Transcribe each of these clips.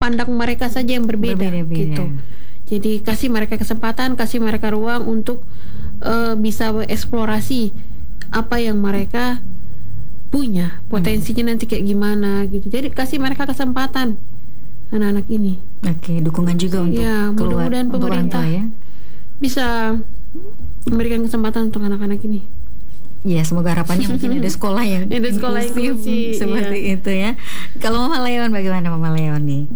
pandang mereka saja yang berbeda gitu. Jadi kasih mereka kesempatan, kasih mereka ruang untuk bisa eksplorasi apa yang mereka punya, potensinya nanti kayak gimana gitu. Jadi kasih mereka kesempatan anak-anak ini. Oke, dukungan juga untuk mudah-mudahan pemerintah bisa memberikan kesempatan untuk anak-anak ini. Ya, semoga harapannya mungkin ada sekolah yang inklusif seperti itu ya. Kalau Mama Leon, bagaimana Mama Leon nih?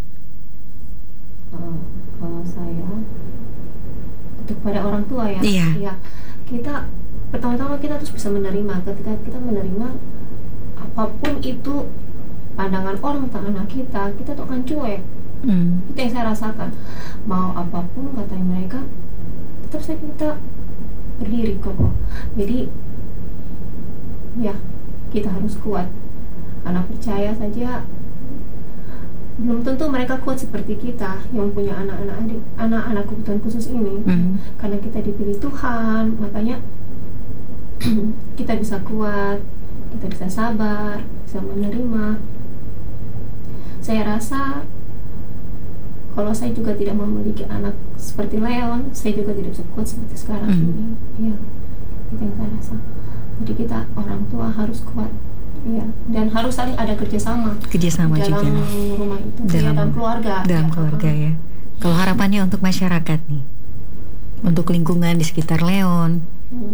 Kalau saya untuk pada orang tua ya, ya kita pertama-tama kita harus bisa menerima. Ketika kita menerima apapun itu pandangan orang tentang anak kita tuh akan cuek. Itu yang saya rasakan. Mau apapun kata mereka, tetap saya kita berdiri kokoh. Jadi ya kita harus kuat. Karena percaya saja belum tentu mereka kuat seperti kita yang punya anak-anak kebutuhan khusus ini. Karena kita dipilih Tuhan, makanya kita bisa kuat, kita bisa sabar, bisa menerima. Saya rasa kalau saya juga tidak memiliki anak seperti Leon, saya juga tidak bisa kuat seperti sekarang ini. Ya, itu yang saya rasa. Jadi kita orang tua harus kuat, ya, dan harus saling ada kerjasama dalam juga rumah itu, dalam keluarga. Dalam keluarga ya. Kalau harapannya untuk masyarakat nih, untuk lingkungan di sekitar Leon.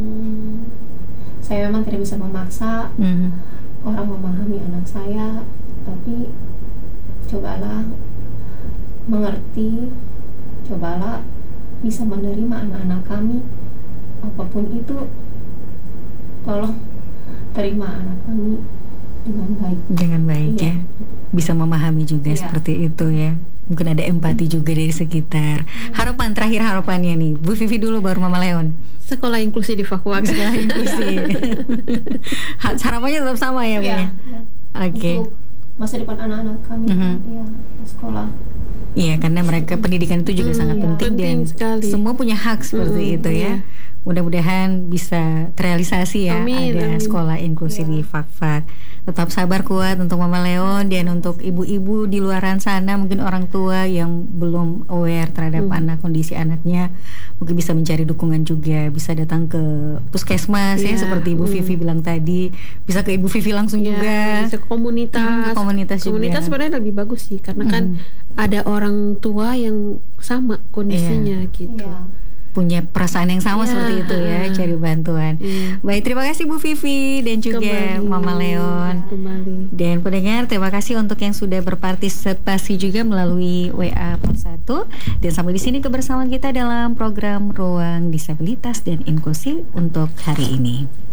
Saya memang tidak bisa memaksa orang memahami anak saya, tapi cobalah mengerti, cobalah bisa menerima anak-anak kami, apapun itu, tolong terima anak kami dengan baik ya. Bisa memahami juga seperti itu ya. Mungkin ada empati juga dari sekitar. Terakhir harapannya nih, Bu Vivi dulu baru Mama Leon. Sekolah inklusi di Fakuak. Sekolah inklusi. Harapannya tetap sama ya, Bu ya. Oke. Untuk masa depan anak-anak kami, sekolah. Iya, karena mereka pendidikan itu juga sangat penting dan sekali. Semua punya hak seperti itu ya. Mudah-mudahan bisa terrealisasi ya. Ada sekolah inklusi di Fakfak. Tetap sabar, kuat untuk Mama Leon dan untuk ibu-ibu di luaran sana, mungkin orang tua yang belum aware terhadap anak, kondisi anaknya, mungkin bisa mencari dukungan juga, bisa datang ke puskesmas ya seperti Ibu Vivi bilang tadi, bisa ke Ibu Vivi langsung juga, bisa ke komunitas. Komunitas sebenarnya lebih bagus sih, karena kan ada orang tua yang sama kondisinya gitu. Punya perasaan yang sama seperti itu ya, cari bantuan. Baik, terima kasih Bu Vivi dan juga Mama Leon. Dan pendengar, terima kasih untuk yang sudah berpartisipasi juga melalui WA +1. Dan sampai di sini kebersamaan kita dalam program Ruang Disabilitas dan Inklusi untuk hari ini.